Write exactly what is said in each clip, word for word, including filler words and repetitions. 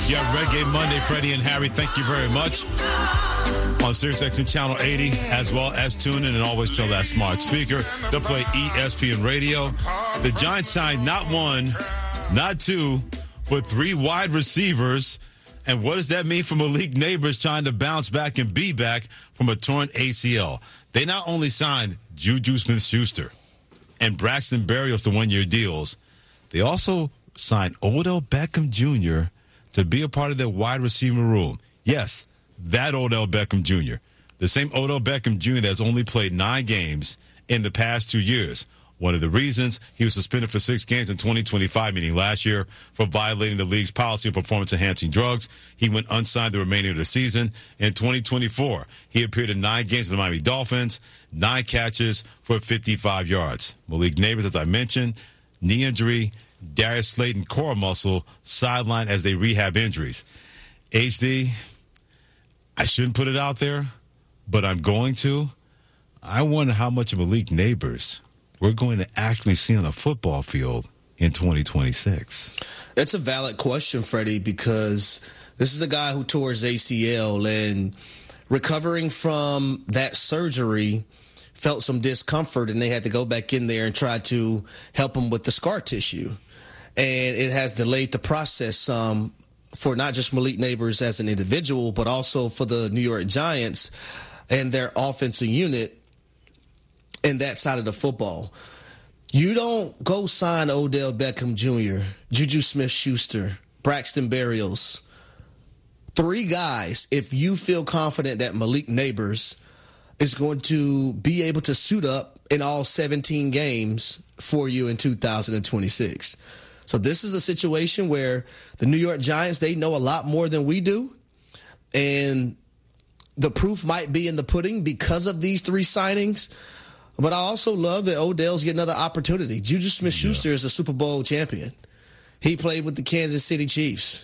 Yeah, Reggae Monday, Freddie and Harry, thank you very much. On SiriusXM Channel eighty, as well as tune in and always tell that smart speaker to play E S P N Radio. The Giants signed not one, not two, but three wide receivers. And what does that mean for Malik Neighbors trying to bounce back and be back from a torn A C L? They not only signed Juju Smith-Schuster and Braxton Berrios to one-year deals, they also signed Odell Beckham Junior to be a part of their wide receiver room. Yes, that Odell Beckham Junior The same Odell Beckham Junior that's only played nine games in the past two years. One of the reasons he was suspended for six games in twenty twenty-five, meaning last year, for violating the league's policy of performance-enhancing drugs. He went unsigned the remainder of the season. In twenty twenty-four, he appeared in nine games with the Miami Dolphins, nine catches for fifty-five yards. Malik Neighbors, as I mentioned, knee injury, Darius Slayton core muscle sidelined as they rehab injuries. H D, I shouldn't put it out there, but I'm going to. I wonder how much of Malik Neighbors we're going to actually see on a football field in twenty twenty-six. That's a valid question, Freddie, because this is a guy who tore his A C L and recovering from that surgery felt some discomfort, and they had to go back in there and try to help him with the scar tissue. And it has delayed the process some for not just Malik Neighbors as an individual, but also for the New York Giants and their offensive unit in that side of the football. You don't go sign Odell Beckham Junior, Juju Smith-Schuster, Braxton Berrios, three guys, if you feel confident that Malik Neighbors is going to be able to suit up in all seventeen games for you in two thousand twenty-six. So this is a situation where the New York Giants, they know a lot more than we do. And the proof might be in the pudding because of these three signings. But I also love that Odell's getting another opportunity. Juju Smith-Schuster yeah. is a Super Bowl champion. He played with the Kansas City Chiefs.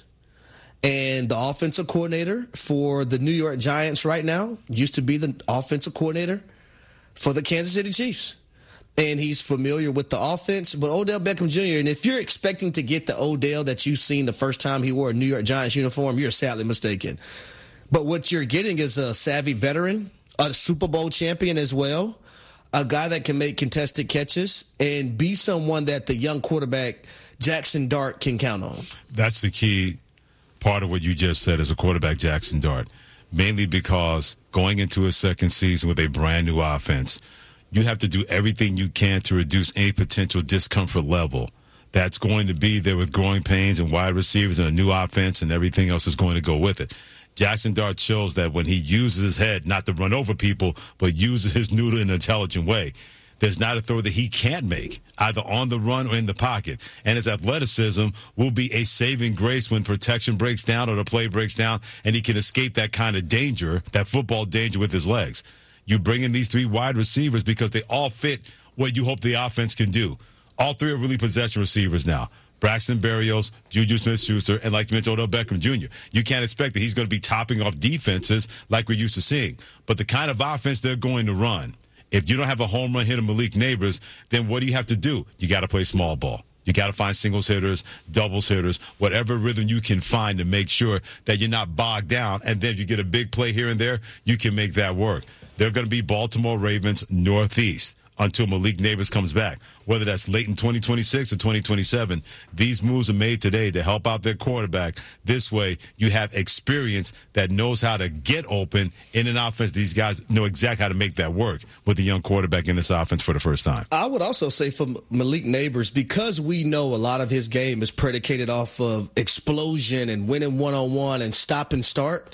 And the offensive coordinator for the New York Giants right now used to be the offensive coordinator for the Kansas City Chiefs. And he's familiar with the offense. But Odell Beckham Junior, and if you're expecting to get the Odell that you've seen the first time he wore a New York Giants uniform, you're sadly mistaken. But what you're getting is a savvy veteran, a Super Bowl champion as well, a guy that can make contested catches and be someone that the young quarterback Jackson Dart can count on. That's the key part of what you just said as a quarterback, Jackson Dart, mainly because going into a second season with a brand new offense, you have to do everything you can to reduce any potential discomfort level that's going to be there with growing pains and wide receivers and a new offense and everything else is going to go with it. Jackson Dart shows that when he uses his head, not to run over people, but uses his noodle in an intelligent way, there's not a throw that he can't make, either on the run or in the pocket. And his athleticism will be a saving grace when protection breaks down or the play breaks down, and he can escape that kind of danger, that football danger with his legs. You bring in these three wide receivers because they all fit what you hope the offense can do. All three are really possession receivers now. Braxton Berrios, Juju Smith-Schuster, and like you mentioned, Odell Beckham Junior You can't expect that he's going to be topping off defenses like we're used to seeing. But the kind of offense they're going to run, if you don't have a home run hitter Malik Neighbors, then what do you have to do? You got to play small ball. You got to find singles hitters, doubles hitters, whatever rhythm you can find to make sure that you're not bogged down. And then if you get a big play here and there, you can make that work. They're going to be Baltimore Ravens Northeast until Malik Neighbors comes back. Whether that's late in twenty twenty-six or twenty twenty-seven, these moves are made today to help out their quarterback. This way, you have experience that knows how to get open in an offense. These guys know exactly how to make that work with the young quarterback in this offense for the first time. I would also say for Malik Neighbors, because we know a lot of his game is predicated off of explosion and winning one-on-one and stop and start,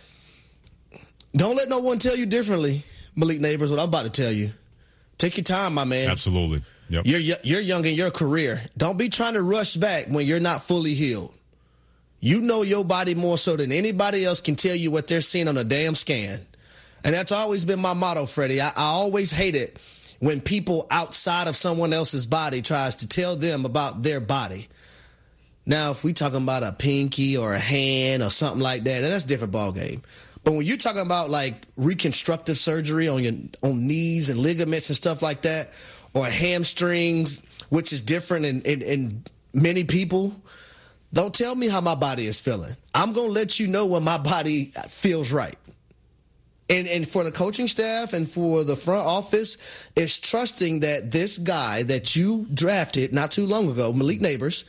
don't let no one tell you differently, Malik Neighbors, what I'm about to tell you. Take your time, my man. Absolutely. Yep. You're you're young in your career. Don't be trying to rush back when you're not fully healed. You know your body more so than anybody else can tell you what they're seeing on a damn scan. And that's always been my motto, Freddie. I, I always hate it when people outside of someone else's body tries to tell them about their body. Now, if we talking about a pinky or a hand or something like that, then that's a different ballgame. But when you're talking about like reconstructive surgery on your on knees and ligaments and stuff like that, or hamstrings, which is different in, in, in many people, Don't tell me how my body is feeling. I'm going to let you know when my body feels right. And and for the coaching staff and for the front office, it's trusting that this guy that you drafted not too long ago, Malik Nabers,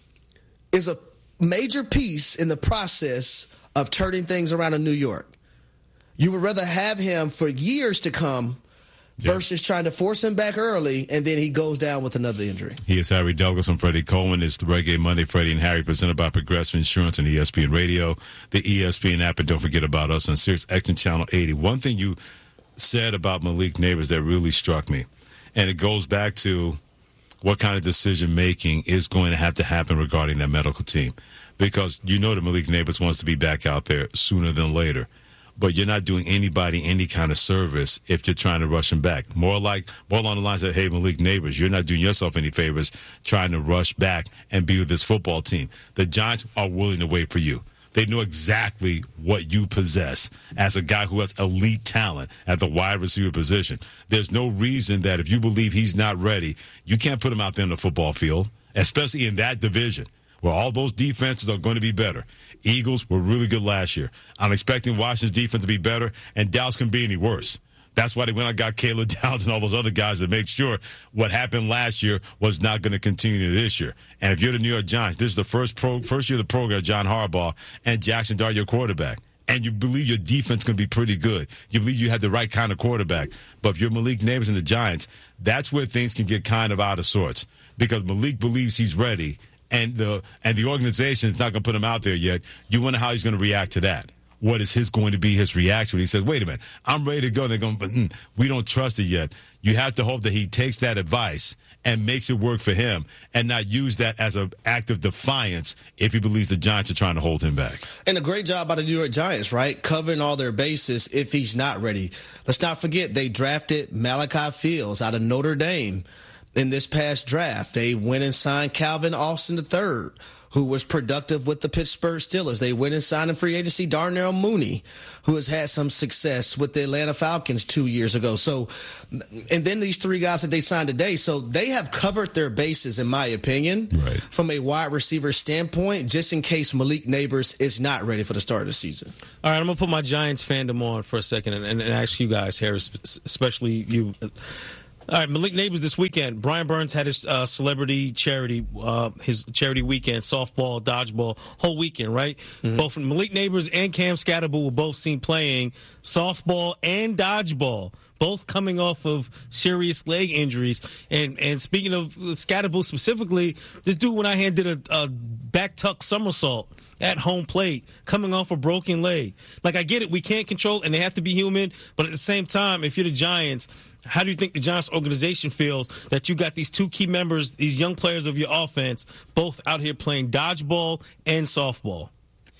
is a major piece in the process of turning things around in New York. You would rather have him for years to come versus yeah. trying to force him back early, and then he goes down with another injury. He is Harry Douglas. I'm Freddie Coleman. It's the Reggae Monday, Freddie and Harry, presented by Progressive Insurance and E S P N Radio, the E S P N app, and don't forget about us on Sirius X M Channel eighty. One thing you said about Malik Nabers that really struck me, and it goes back to what kind of decision-making is going to have to happen regarding that medical team, because you know that Malik Nabers wants to be back out there sooner than later. But you're not doing anybody any kind of service if you're trying to rush him back. More like, more along the lines of, hey, Malik Nabers, you're not doing yourself any favors trying to rush back and be with this football team. The Giants are willing to wait for you. They know exactly what you possess as a guy who has elite talent at the wide receiver position. There's no reason that if you believe he's not ready, you can't put him out there in the football field, especially in that division, where all those defenses are going to be better. Eagles were really good last year. I'm expecting Washington's defense to be better, and Dallas can be any worse. That's why they went and got Caleb Downs and all those other guys to make sure what happened last year was not going to continue this year. And if you're the New York Giants, this is the first pro, first year of the program, John Harbaugh, and Jackson Dart, your quarterback. And you believe your defense is going to be pretty good. You believe you have the right kind of quarterback. But if you're Malik Nabers and the Giants, that's where things can get kind of out of sorts, because Malik believes he's ready, and the and the organization is not going to put him out there yet. You wonder how he's going to react to that. What is his going to be his reaction when he says, wait a minute, I'm ready to go. And they're going, but mm, we don't trust it yet. You have to hope that he takes that advice and makes it work for him and not use that as an act of defiance if he believes the Giants are trying to hold him back. And a great job by the New York Giants, right? Covering all their bases if he's not ready. Let's not forget they drafted Malachi Fields out of Notre Dame in this past draft. They went and signed Calvin Austin the third, who was productive with the Pittsburgh Steelers. They went and signed in free agency Darnell Mooney, who has had some success with the Atlanta Falcons two years ago. So, and then these three guys that they signed today. So they have covered their bases, in my opinion, right, from a wide receiver standpoint, just in case Malik Nabers is not ready for the start of the season. All right, I'm going to put my Giants fandom on for a second and, and, and ask you guys, Harris, especially you. All right, Malik Nabers this weekend. Brian Burns had his uh, celebrity charity, uh, his charity weekend, softball, dodgeball, whole weekend, right? Mm-hmm. Both Malik Nabers and Cam Scatterbull were both seen playing softball and dodgeball, both coming off of serious leg injuries. And and speaking of Scatterbull specifically, this dude went out here and did a, a back tuck somersault at home plate, coming off a broken leg. Like, I get it, we can't control, and they have to be human, but at the same time, if you're the Giants, how do you think the Giants organization feels that you got these two key members, these young players of your offense, both out here playing dodgeball and softball?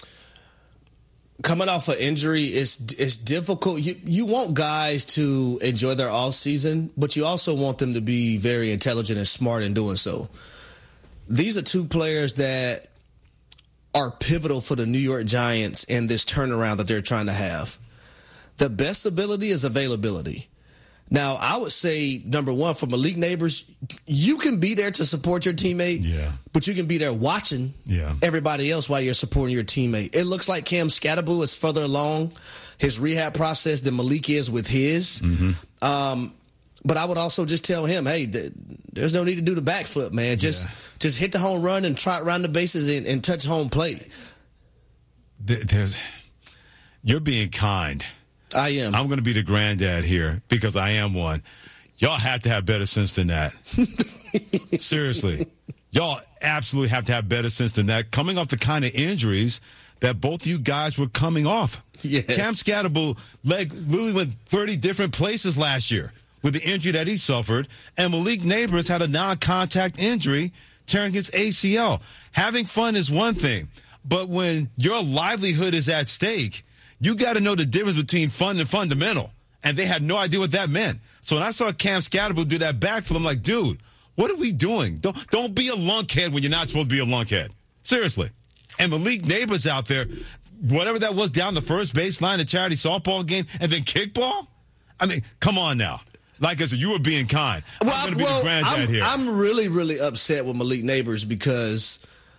Coming off an injury is is difficult. You you want guys to enjoy their off season, but you also want them to be very intelligent and smart in doing so. These are two players that are pivotal for the New York Giants in this turnaround that they're trying to have. The best ability is availability. Now, I would say, number one, for Malik Nabers, you can be there to support your teammate, yeah, but you can be there watching yeah. everybody else while you're supporting your teammate. It looks like Cam Scatterbull is further along his rehab process than Malik is with his. Mm-hmm. Um, but I would also just tell him, hey, th- there's no need to do the backflip, man. Just yeah. just hit the home run and trot around the bases and, and touch home plate. There's, you're being kind. I am. I'm going to be the granddad here because I am one. Y'all have to have better sense than that. Seriously. Y'all absolutely have to have better sense than that. Coming off the kind of injuries that both you guys were coming off. Yes. Cam Scatterbull leg literally went thirty different places last year with the injury that he suffered. And Malik Nabers had a non-contact injury tearing his A C L. Having fun is one thing, but when your livelihood is at stake, you got to know the difference between fun and fundamental. And they had no idea what that meant. So when I saw Cam Scatterbull do that backflip, I'm like, dude, what are we doing? Don't don't be a lunkhead when you're not supposed to be a lunkhead. Seriously. And Malik Nabers out there, whatever that was down the first baseline, the charity softball game, and then kickball? I mean, come on now. Like I said, you were being kind. Well, I'm going to be well, the granddad I'm, here. I'm really, really upset with Malik Nabers because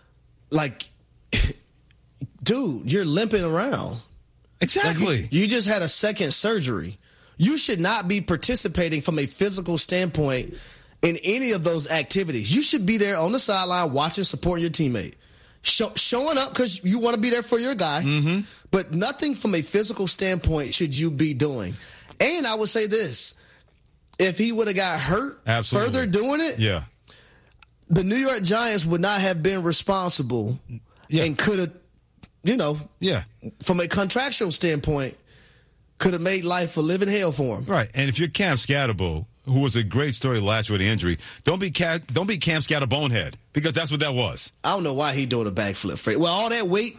like, dude, you're limping around. Exactly. Like you, you just had a second surgery. You should not be participating from a physical standpoint in any of those activities. You should be there on the sideline watching, supporting your teammate. Show, showing up because you want to be there for your guy. Mm-hmm. But nothing from a physical standpoint should you be doing. And I would say this. If he would have got hurt Absolutely. further doing it, yeah, the New York Giants would not have been responsible yeah. and could have, you know, yeah. from a contractual standpoint, could have made life a living hell for him. Right. And if you're Cam Scatterbo, who was a great story last year with the injury, don't be Cat, don't be Cam Scatter bonehead, because that's what that was. I don't know why he doing a backflip, Fred. Well, all that weight.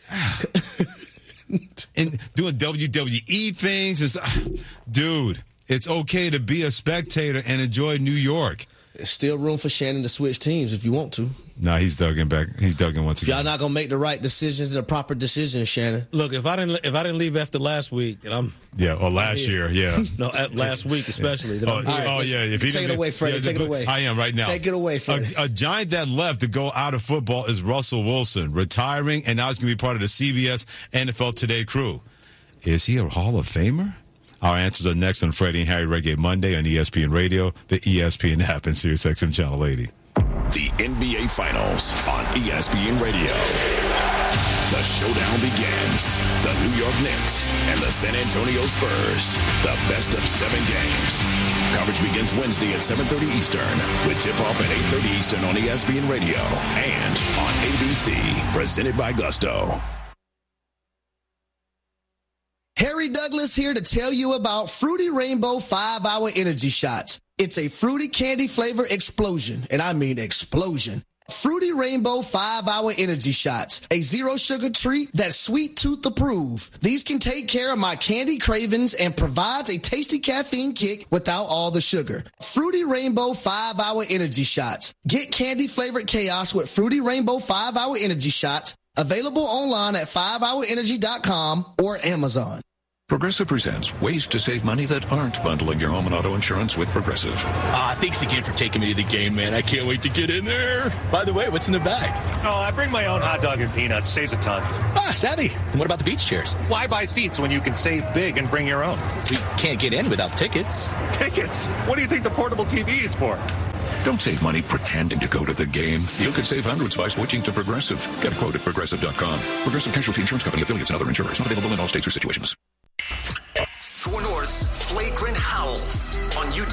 And doing W W E things and stuff. Dude, it's okay to be a spectator and enjoy New York. There's still room for Shannon to switch teams if you want to. No, nah, he's dugging back. He's dugging once if again. Y'all not gonna make the right decisions and the proper decisions, Shannon. Look, if I didn't, if I didn't leave after last week, and I'm yeah, or last year, yeah, no, at last week especially. Yeah. Oh, right, oh yeah, if he take it away, Freddie. Yeah, take it away. I am right now. Take it away, Freddie. A, a giant that left to go out of football is Russell Wilson, retiring, and now he's going to be part of the C B S N F L Today crew. Is he a Hall of Famer? Our answers are next on Freddie and Harry Reggae Monday on E S P N Radio, the E S P N app, and Sirius X M Channel eighty. The N B A Finals on E S P N Radio. The showdown begins. The New York Knicks and the San Antonio Spurs. The best of seven games. Coverage begins Wednesday at seven thirty Eastern with tip-off at eight thirty Eastern on E S P N Radio and on A B C. Presented by Gusto. Harry Douglas here to tell you about Fruity Rainbow five hour Energy Shots. It's a fruity candy flavor explosion, and I mean explosion. Fruity Rainbow five hour Energy Shots, a zero-sugar treat that's sweet tooth approved. These can take care of my candy cravings and provides a tasty caffeine kick without all the sugar. Fruity Rainbow five hour Energy Shots. Get candy-flavored chaos with Fruity Rainbow five hour Energy Shots. Available online at five hour energy dot com or Amazon. Progressive presents ways to save money that aren't bundling your home and auto insurance with Progressive. Ah, thanks again for taking me to the game, man. I can't wait to get in there. By the way, what's in the bag? Oh, I bring my own hot dog and peanuts. Saves a ton. Ah, savvy. And what about the beach chairs? Why buy seats when you can save big and bring your own? We can't get in without tickets. Tickets? What do you think the portable T V is for? Don't save money pretending to go to the game. You could save hundreds by switching to Progressive. Get a quote at progressive dot com. Progressive Casualty Insurance Company, affiliates, and other insurers. Not available in all states or situations. Score North's Flagrant Howls on YouTube.